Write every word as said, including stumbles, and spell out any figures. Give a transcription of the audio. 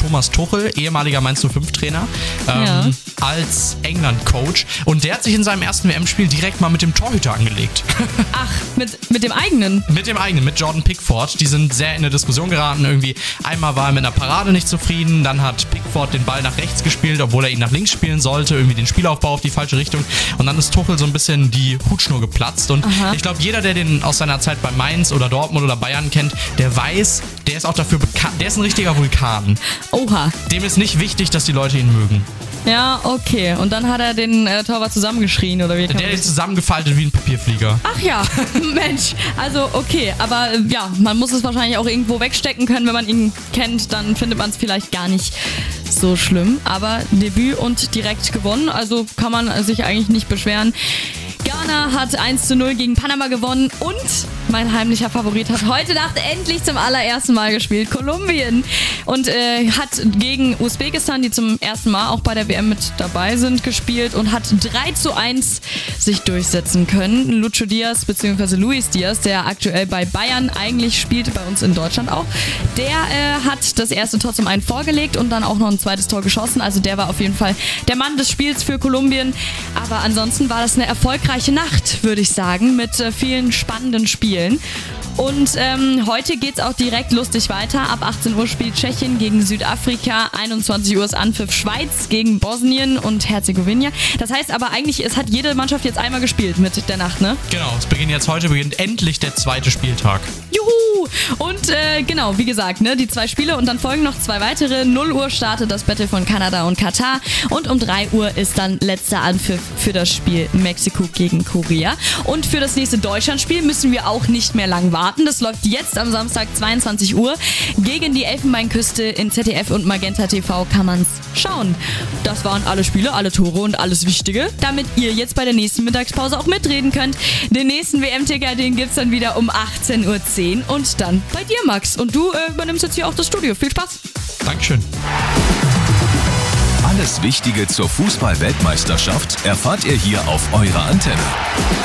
Thomas Tuchel, ehemaliger Mainz null fünf Trainer, ähm, ja. als England-Coach. Und der hat sich in seinem ersten W M-Spiel direkt mal mit dem Torhüter angelegt. Ach, mit, mit dem eigenen? Mit dem eigenen, mit Jordan Pickford. Die sind sehr in eine Diskussion geraten. Irgendwie einmal war er mit einer Parade nicht zufrieden, dann hat Pickford den Ball nach rechts gespielt, obwohl er ihn nach links spielen sollte, irgendwie den Spielaufbau auf die falsche Richtung. Und dann ist Tuchel so ein bisschen die Hutschnur geplatzt. Und Aha. ich glaube, jeder, der den aus seiner Zeit bei Mainz oder Dortmund oder Bayern kennt, der weiß, der ist auch dafür bekannt, der ist ein richtiger Vulkan. Oha. Dem ist nicht wichtig, dass die Leute ihn mögen. Ja, okay. Und dann hat er den äh, Torwart zusammengeschrien, oder wie? Der ist zusammengefaltet wie ein Papierflieger. Ach ja, Mensch. Also okay, aber äh, ja, man muss es wahrscheinlich auch irgendwo wegstecken können. Wenn man ihn kennt, dann findet man es vielleicht gar nicht so schlimm. Aber Debüt und direkt gewonnen, also kann man sich eigentlich nicht beschweren. Ghana hat eins zu null gegen Panama gewonnen und mein heimlicher Favorit hat heute Nacht endlich zum allerersten Mal gespielt, Kolumbien. Und äh, hat gegen Usbekistan, die zum ersten Mal auch bei der W M mit dabei sind, gespielt und hat drei zu eins sich durchsetzen können. Lucho Diaz bzw. Luis Diaz, der aktuell bei Bayern eigentlich spielt, bei uns in Deutschland auch, der äh, hat das erste Tor zum einen vorgelegt und dann auch noch ein zweites Tor geschossen. Also der war auf jeden Fall der Mann des Spiels für Kolumbien. Aber ansonsten war das eine erfolgreiche Nacht, würde ich sagen, mit äh, vielen spannenden Spielen. Und ähm, heute geht's auch direkt lustig weiter. Ab achtzehn Uhr spielt Tschechien gegen Südafrika, einundzwanzig Uhr ist Anpfiff Schweiz gegen Bosnien und Herzegowina. Das heißt aber eigentlich, es hat jede Mannschaft jetzt einmal gespielt mit der Nacht, ne? Genau, es beginnt jetzt heute, beginnt endlich der zweite Spieltag. Juhu! Und äh, genau, wie gesagt, ne, die zwei Spiele und dann folgen noch zwei weitere. null Uhr startet das Battle von Kanada und Katar und um drei Uhr ist dann letzter Anpfiff für das Spiel Mexiko gegen Korea. Und für das nächste Deutschlandspiel müssen wir auch nicht mehr lang warten. Das läuft jetzt am Samstag zweiundzwanzig Uhr gegen die Elfenbeinküste. In Z D F und Magenta T V kann man's schauen. Das waren alle Spiele, alle Tore und alles Wichtige, damit ihr jetzt bei der nächsten Mittagspause auch mitreden könnt. Den nächsten W M-Ticker, den gibt's dann wieder um achtzehn Uhr zehn und dann bei dir, Max. Und du äh, übernimmst jetzt hier auch das Studio. Viel Spaß. Dankeschön. Alles Wichtige zur Fußball-Weltmeisterschaft erfahrt ihr hier auf eurer Antenne.